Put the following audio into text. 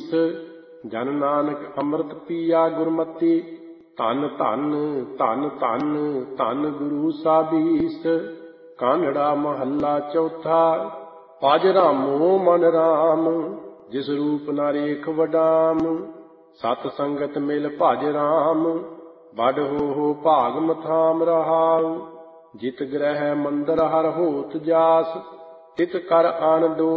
ਸੀਸ। ਜਨ ਨਾਨਕ ਅੰਮ੍ਰਿਤ ਪੀਆ ਗੁਰਮਤੀ, ਧਨ ਧਨ ਧਨ ਧਨ ਧਨ ਗੁਰੂ ਸਾਬੀਸ। ਕਾਨੜਾ ਮਹੱਲਾ ਚੌਥਾ। ਭਜ ਰਾਮੋ ਮਨ ਰਾਮ, ਜਿਸ ਰੂਪ ਨਾ ਰੇਖ ਵਡਾਮ। ਸਤ ਸੰਗਤ ਮਿਲ ਭਜ ਰਾਮ, ਵਡ ਹੋ ਭਾਗ ਮਥਾਮ ਰਹਾਉ। ਜਿਤ ਗ੍ਰਹਿ ਮੰਦਰ ਹਰ ਹੋਤ ਜਾਸ, ਤਿਤ ਕਰ ਆਨ ਦੋ